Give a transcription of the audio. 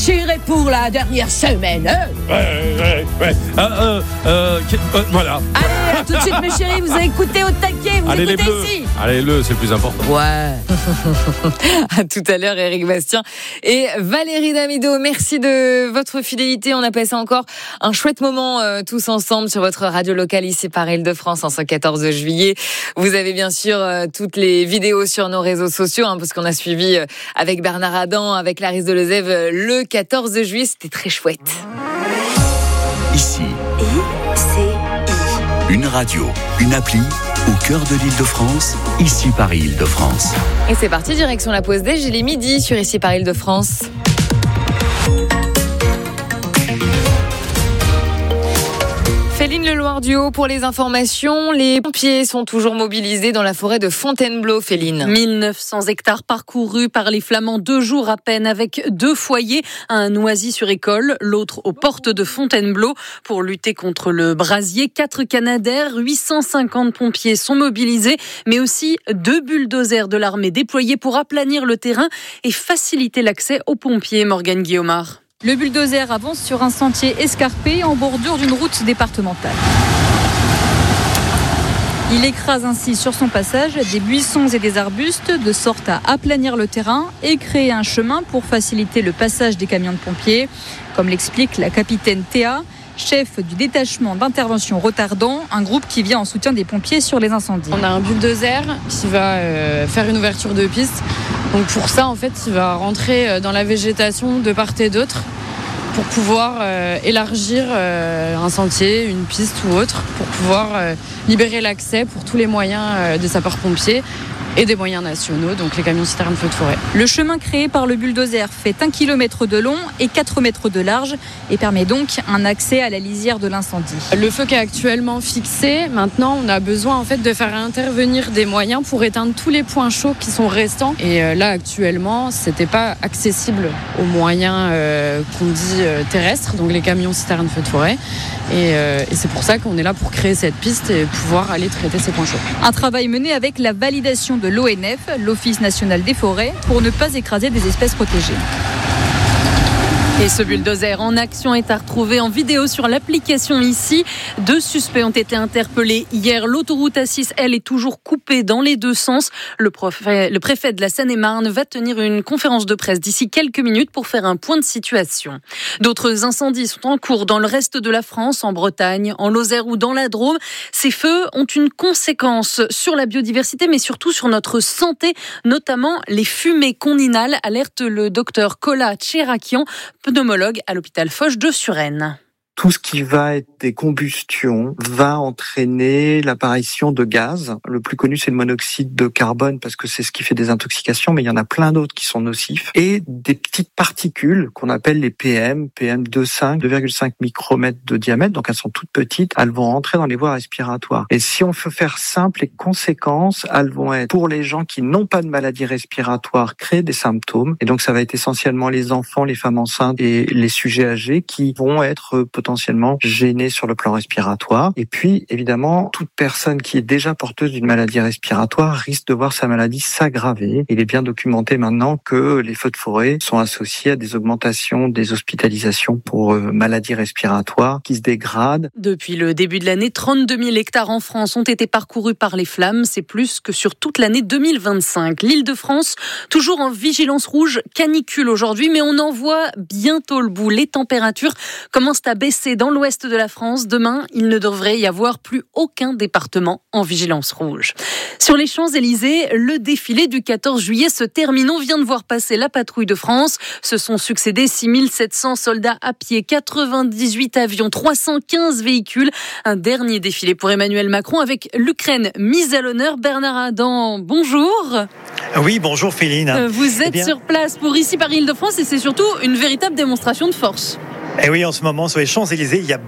J'irai pour la dernière semaine. Voilà. Allez, à tout de suite mes chéris, vous écoutez au taquet, vous Allez les écoutez bleus. ici. Allez les bleus, c'est le plus important. Ouais. À tout à l'heure, Éric Bastien et Valérie Damido. Merci de votre fidélité. On a passé encore un chouette moment tous ensemble sur votre radio locale ici par Île-de-France en ce 14 juillet. Vous avez bien sûr toutes les vidéos sur nos réseaux sociaux, parce qu'on a suivi avec Bernard Adam, avec Clarisse Delezève le 14 juillet. C'était très chouette. Ici, une radio, une appli au cœur de l'Île-de-France, ici Paris Île-de-France. Et c'est parti, direction la pause déj, il est midi sur ici par Île-de-France. Féline Leloir-Duhaut pour les informations. Les pompiers sont toujours mobilisés dans la forêt de Fontainebleau, Féline. 1900 hectares parcourus par les Flamands 2 jours à peine avec 2 foyers, un à Noisy-sur-École, l'autre aux portes de Fontainebleau. Pour lutter contre le brasier, 4 Canadair, 850 pompiers sont mobilisés, mais aussi 2 bulldozers de l'armée déployés pour aplanir le terrain et faciliter l'accès aux pompiers. Morgane Guillaumard. Le bulldozer avance sur un sentier escarpé en bordure d'une route départementale. Il écrase ainsi sur son passage des buissons et des arbustes de sorte à aplanir le terrain et créer un chemin pour faciliter le passage des camions de pompiers, comme l'explique la capitaine Théa, chef du détachement d'intervention retardant, un groupe qui vient en soutien des pompiers sur les incendies. On a un bulldozer qui va faire une ouverture de piste. Donc pour ça, en fait, il va rentrer dans la végétation de part et d'autre pour pouvoir élargir un sentier, une piste ou autre, pour pouvoir libérer l'accès pour tous les moyens des sapeurs-pompiers et des moyens nationaux, donc les camions citernes feu de forêt. Le chemin créé par le bulldozer fait 1 km de long et 4 mètres de large et permet donc un accès à la lisière de l'incendie. Le feu qui est actuellement fixé, maintenant on a besoin en fait de faire intervenir des moyens pour éteindre tous les points chauds qui sont restants. Et là actuellement, c'était pas accessible aux moyens qu'on dit terrestres, donc les camions citernes feu de forêt. Et c'est pour ça qu'on est là pour créer cette piste et pouvoir aller traiter ces points chauds. Un travail mené avec la validation de l'ONF, l'Office national des forêts, pour ne pas écraser des espèces protégées. Et ce bulldozer en action est à retrouver en vidéo sur l'application ici. 2 suspects ont été interpellés hier. L'autoroute A6, elle, est toujours coupée dans les 2 sens. Le préfet de la Seine-et-Marne va tenir une conférence de presse d'ici quelques minutes pour faire un point de situation. D'autres incendies sont en cours dans le reste de la France, en Bretagne, en Lozère ou dans la Drôme. Ces feux ont une conséquence sur la biodiversité, mais surtout sur notre santé, notamment les fumées qu'on inhale, alerte le docteur Kola Tcherakian, pneumologue à l'hôpital Foch de Suresnes. Tout ce qui va être des combustions va entraîner l'apparition de gaz. Le plus connu, c'est le monoxyde de carbone parce que c'est ce qui fait des intoxications, mais il y en a plein d'autres qui sont nocifs. Et des petites particules qu'on appelle les PM 2,5 micromètres de diamètre, donc elles sont toutes petites, elles vont rentrer dans les voies respiratoires. Et si on veut faire simple, les conséquences, elles vont être pour les gens qui n'ont pas de maladie respiratoire, créer des symptômes. Et donc ça va être essentiellement les enfants, les femmes enceintes et les sujets âgés qui vont être potentiellement gênés sur le plan respiratoire. Et puis, évidemment, toute personne qui est déjà porteuse d'une maladie respiratoire risque de voir sa maladie s'aggraver. Il est bien documenté maintenant que les feux de forêt sont associés à des augmentations des hospitalisations pour maladies respiratoires qui se dégradent. Depuis le début de l'année, 32 000 hectares en France ont été parcourus par les flammes. C'est plus que sur toute l'année 2025. L'Île-de-France, toujours en vigilance rouge canicule aujourd'hui, mais on en voit bientôt le bout. Les températures commencent à baisser dans l'ouest de la France. Demain, il ne devrait y avoir plus aucun département en vigilance rouge. Sur les Champs-Élysées, le défilé du 14 juillet se termine. On vient de voir passer la patrouille de France. Se sont succédés 6700 soldats à pied, 98 avions, 315 véhicules. Un dernier défilé pour Emmanuel Macron avec l'Ukraine mise à l'honneur. Bernard Adam, bonjour. Oui, bonjour Féline. Vous êtes sur place pour ici par Île-de-France et c'est surtout une véritable démonstration de force. Et oui, en ce moment, sur les Champs-Élysées, il y a